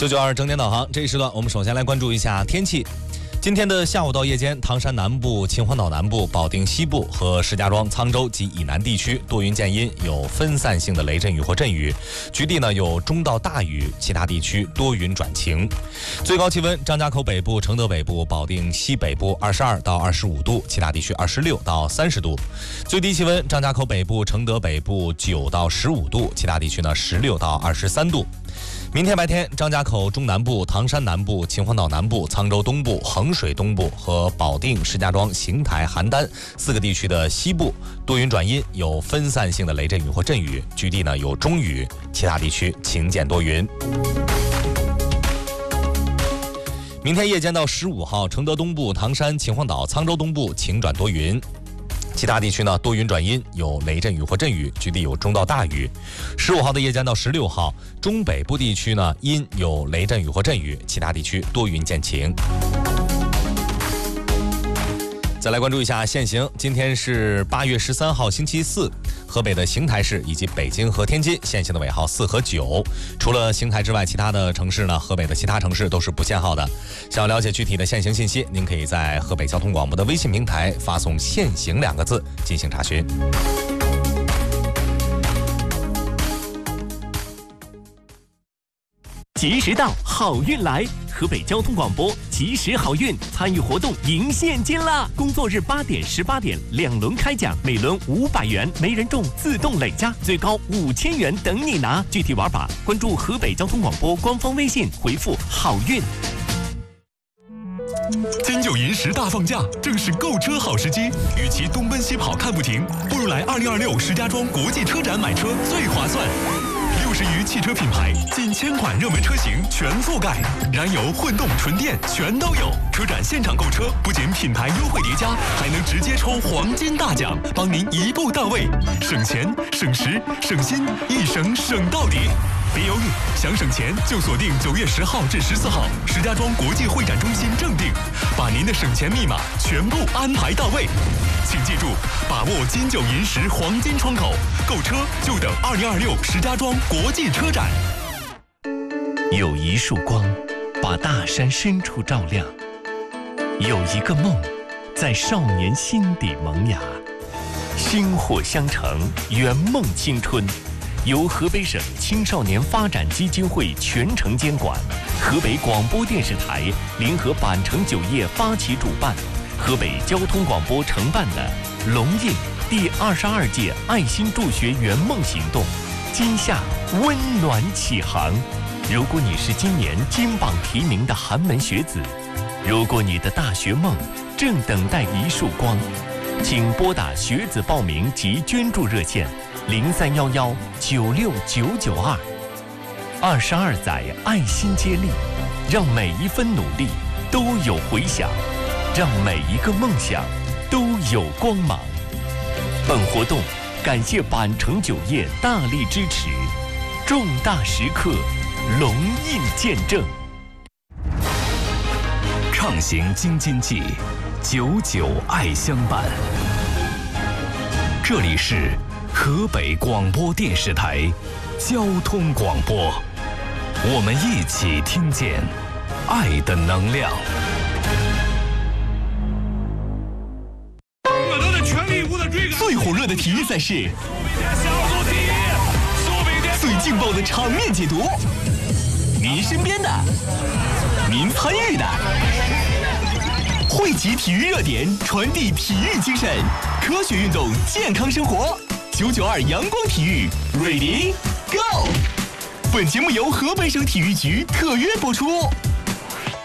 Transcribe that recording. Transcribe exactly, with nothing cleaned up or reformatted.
九九二整点导航，这一时段我们首先来关注一下天气。今天的下午到夜间，唐山南部、秦皇岛南部、保定西部和石家庄、沧州及以南地区多云见阴，有分散性的雷阵雨或阵雨，局地呢有中到大雨，其他地区多云转晴。最高气温：张家口北部、承德北部、保定西北部二十二到二十五度，其他地区二十六到三十度。最低气温：张家口北部、承德北部九到十五度，其他地区呢十六到二十三度。明天白天，张家口中南部、唐山南部、秦皇岛南部、沧州东部、衡水东部和保定、石家庄、邢台、邯郸四个地区的西部多云转阴，有分散性的雷阵雨或阵雨，局地呢有中雨，其他地区晴间多云。明天夜间到十五号，承德东部、唐山、秦皇岛、沧州东部晴转多云。其他地区呢多云转阴，有雷阵雨或阵雨，局地有中到大雨。十五号的夜间到十六号，中北部地区呢阴，有雷阵雨或阵雨，其他地区多云见晴。再来关注一下现行，今天是八月十三号星期四，河北的邢台市以及北京和天津限行的尾号四和九。除了邢台之外，其他的城市呢，河北的其他城市都是不限号的。想要了解具体的限行信息，您可以在河北交通广播的微信平台发送限行两个字进行查询。 及时到，好运来！河北交通广播及时好运参与活动赢现金啦！工作日八点、十八点两轮开奖，每轮五百元，没人中自动累加，最高五千元等你拿。具体玩法关注河北交通广播官方微信，回复好运。 金九银十大放假，正是购车好时机。与其东奔西跑看不停，不如来二零二六石家庄国际车展买车最划算。六十余汽车品牌，近千款热门车型全覆盖，燃油、混动、纯电全都有。车展现场购车，不仅品牌优惠叠加，还能直接抽黄金大奖，帮您一步到位，省钱、省时、省心，一省省到底。别犹豫，想省钱就锁定九月十号至十四号石家庄国际会展中心正定，把您的省钱密码全部安排到位。请记住，把握金九银十黄金窗口，购车就等二零二六石家庄国际车展。 有一束光，把大山深处照亮；有一个梦，在少年心底萌芽。薪火相承，圆梦青春。由河北省青少年发展基金会全程监管，河北广播电视台联合板城酒业发起主办，河北交通广播承办的龙印第二十二届爱心助学圆梦行动，今夏温暖启航。如果你是今年金榜题名的寒门学子，如果你的大学梦正等待一束光，请拨打学子报名及捐助热线零三幺幺九六九九二。二十二载爱心接力，让每一分努力都有回响，让每一个梦想都有光芒。本活动感谢板城酒业大力支持，重大时刻龙印见证。 畅行京津冀，久久爱相伴。这里是河北广播电视台交通广播，我们一起听见爱的能量。 最火热的体育赛事，最劲爆的场面解读，您身边的，您参与的，汇集体育热点，传递体育精神，科学运动，健康生活。九九二阳光体育 ，Ready Go！ 本节目由河北省体育局特约播出。